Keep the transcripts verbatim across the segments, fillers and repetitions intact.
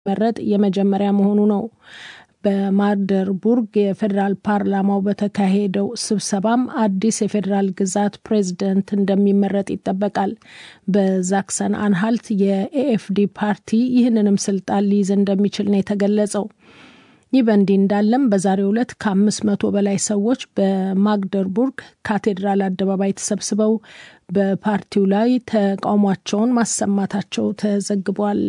መረጥ የመጀመሪያ መሆኑ ነው። በማግደርቡርግ የፌደራል ፓርላማው በተካሄደው ስብሰባም አዲስ የፌደራል ግዛት ፕሬዝዳንት እንደሚመረጥ ይጠበቃል። በዛክሰን አንሃልት የኤኤፍዲ ፓርቲ ይህንንም ስልጣን ሊይዝ እንደሚችል ነው የተገለጸው። ይህ በእንዲህ እንዳለም በዛሬው ዕለት ከአምስት መቶ በላይ ሰዎች በማግደርቡርግ ካቴድራል አደባባይ ተሰብስበው በፓርቲው ላይ ተቃውሟቸውን ማሰማታቸው ተዘግቧል።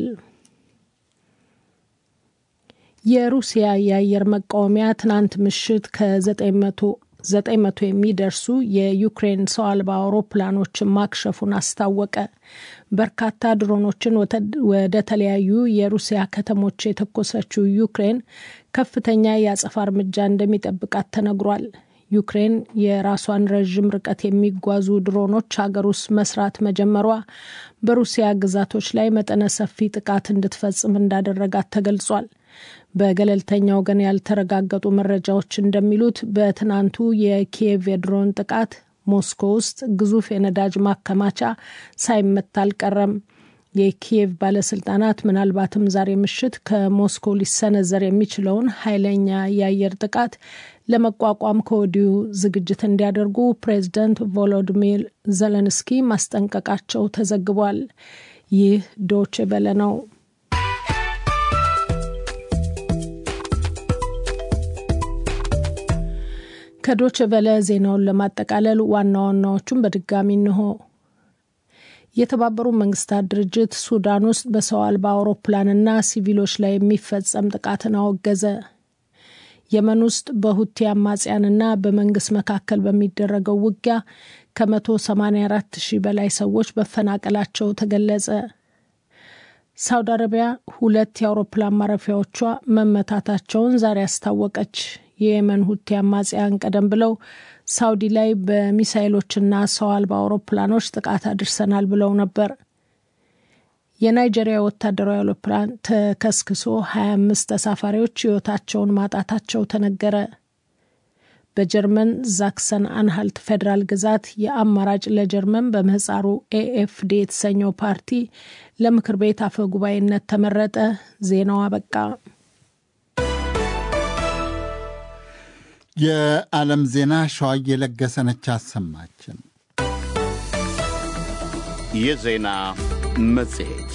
የሩሲያ የአየር መቃወሚያ ትናንት ምሽት ከዘጠኝ መቶ የሚደርሱ የዩክሬን ሰው አልባ አውሮፕላኖችን ማክሸፉን አስታወቀ። በርካታ ድሮኖችን ወደ ተለያዩ የሩሲያ ከተሞች የተኮሰችው ዩክሬን ከፍተኛ የአጸፋ እርምጃ እንደሚጠብቃት ተነግሯል። ዩክሬን የራሷን ረዥም ርቀት የሚጓዙ ድሮኖች ሀገር ውስጥ መስራት መጀመሯ በሩሲያ ግዛቶች ላይ መጠነ ሰፊ ጥቃት እንድትፈጽም እንዳደረጋት ተገልጿል። በገለልተኛ ወገን ያልተረጋገጡ መረጃዎች እንደሚሉት በትናንቱ የኪየቭ የድሮን ጥቃት ሞስኮ ውስጥ ግዙፍ የነዳጅ ማከማቻ ሳይመታ አልቀረም። የኪየቭ ባለስልጣናት ምናልባትም ዛሬ ምሽት ከሞስኮ ሊሰነዘር የሚችለውን ኃይለኛ የአየር ጥቃት ለመቋቋም ከወዲሁ ዝግጅት እንዲያደርጉ ፕሬዝዳንት ቮሎዲሚር ዜሌንስኪ ማስጠንቀቃቸው ተዘግቧል። ይህ ዶቼ ቬለ ነው። ከዶቼ ቬለ ዜናውን ለማጠቃለል ዋና ዋናዎቹን በድጋሚ እንሆ። የተባበሩት መንግስታት ድርጅት ሱዳን ውስጥ በሰው አልባ አውሮፕላንና ሲቪሎች ላይ የሚፈጸም ጥቃትን አወገዘ። የመን ውስጥ በሁቲ አማጽያንና በመንግስት መካከል በሚደረገው ውጊያ ከመቶ ሰማንያ አራት ሺህ በላይ ሰዎች መፈናቀላቸው ተገለጸ። ሳውዲ አረቢያ ሁለት የአውሮፕላን ማረፊያዎቿ መመታታቸውን ዛሬ አስታወቀች። የየመን ሁቲ አማጽያን ቀደም ብለው ሳውዲ ላይ በሚሳኤሎችና ሰው አልባ አውሮፕላኖች ጥቃት አድርሰናል ብለው ነበር። የናይጄሪያ ወታደራዊ አውሮፕላን ተከስክሶ ሀያ አምስት ተሳፋሪዎች ሕይወታቸውን ማጣታቸው ተነገረ። በጀርመን ዛክሰን አንሃልት ፌደራል ግዛት የአማራጭ ለጀርመን በምህጻሩ ኤኤፍዲ የተሰኘው ፓርቲ ለምክር ቤት አፈ ጉባኤነት ተመረጠ። ዜናው አበቃ። የዓለም ዜና ሸዋዬ ለገሰነች አሰማችን። የዜና መጽሔት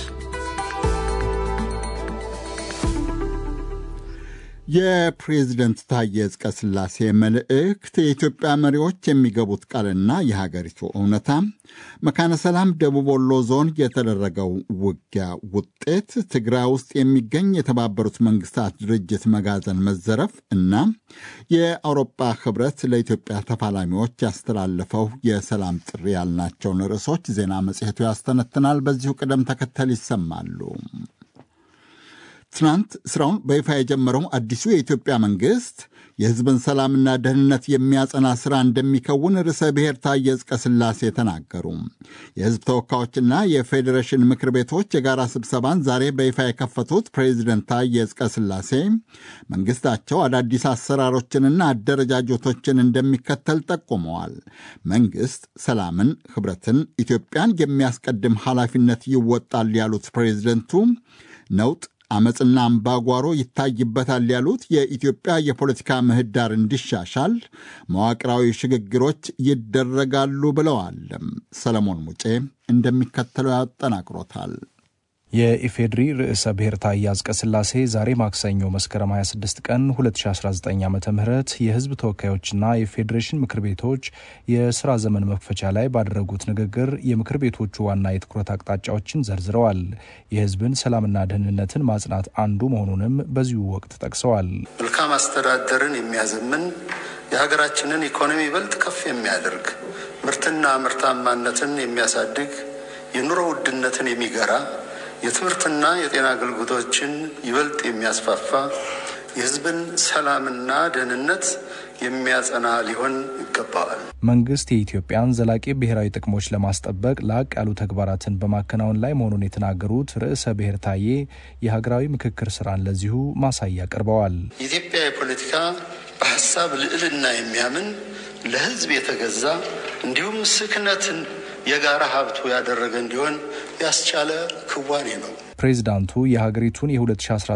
የፕሬዝደንት ታዬ አጽቀሥላሴ መልእክት፣ የኢትዮጵያ መሪዎች የሚገቡት ቃልና የሀገሪቱ እውነታ፣ መካነ ሰላም ደቡብ ወሎ ዞን የተደረገው ውጊያ ውጤት፣ ትግራይ ውስጥ የሚገኝ የተባበሩት መንግስታት ድርጅት መጋዘን መዘረፍ እና የአውሮፓ ህብረት ለኢትዮጵያ ተፋላሚዎች ያስተላለፈው የሰላም ጥሪ ያልናቸውን ርዕሶች ዜና መጽሔቱ ያስተነትናል። በዚሁ ቅደም ተከተል ይሰማሉ። ትናንት ስራውን በይፋ የጀመረው አዲሱ የኢትዮጵያ መንግስት የህዝብን ሰላምና ደህንነት የሚያጸና ስራ እንደሚከውን ርዕሰ ብሔር ታዬ አጽቀሥላሴ ተናገሩ። የህዝብ ተወካዮችና የፌዴሬሽን ምክር ቤቶች የጋራ ስብሰባን ዛሬ በይፋ የከፈቱት ፕሬዚደንት ታዬ አጽቀሥላሴ መንግስታቸው አዳዲስ አሰራሮችንና አደረጃጀቶችን እንደሚከተል ጠቁመዋል። መንግስት ሰላምን፣ ህብረትን፣ ኢትዮጵያን የሚያስቀድም ኃላፊነት ይወጣል ያሉት ፕሬዚደንቱ ነውጥ አመፅና አምባጓሮ ይታይበታል ያሉት የኢትዮጵያ የፖለቲካ ምህዳር እንዲሻሻል መዋቅራዊ ሽግግሮች ይደረጋሉ ብለዋል። ሰለሞን ሙጬ እንደሚከተለው ያጠናቅሮታል። የኢፌድሪ ርዕሰ ብሔር ታዬ አጽቀሥላሴ ዛሬ ማክሰኞ መስከረም ሃያ ስድስት ቀን ሁለት ሺህ አስራ ዘጠኝ ዓመተ ምህረት የህዝብ ተወካዮችና የፌዴሬሽን ምክር ቤቶች የሥራ ዘመን መክፈቻ ላይ ባደረጉት ንግግር የምክር ቤቶቹ ዋና የትኩረት አቅጣጫዎችን ዘርዝረዋል። የህዝብን ሰላምና ደህንነትን ማጽናት አንዱ መሆኑንም በዚሁ ወቅት ጠቅሰዋል። መልካም አስተዳደርን የሚያዘምን፣ የሀገራችንን ኢኮኖሚ ይበልጥ ከፍ የሚያደርግ፣ ምርትና ምርታማነትን የሚያሳድግ፣ የኑሮ ውድነትን የሚገራ፣ የትምህርትና የጤና አገልግሎቶችን ይበልጥ የሚያስፋፋ፣ የህዝብን ሰላምና ደህንነት የሚያጸና ሊሆን ይገባዋል። መንግስት የኢትዮጵያን ዘላቂ ብሔራዊ ጥቅሞች ለማስጠበቅ ላቅ ያሉ ተግባራትን በማከናወን ላይ መሆኑን የተናገሩት ርዕሰ ብሔር ታዬ የሀገራዊ ምክክር ስራን ለዚሁ ማሳያ አቅርበዋል። የኢትዮጵያ የፖለቲካ በሀሳብ ልዕልና የሚያምን፣ ለህዝብ የተገዛ እንዲሁም ስክነትን የጋራ ሀብቱ ያደረገ እንዲሆን ያስቻለ ክዋኔ ነው። ፕሬዚዳንቱ የሀገሪቱን የ2019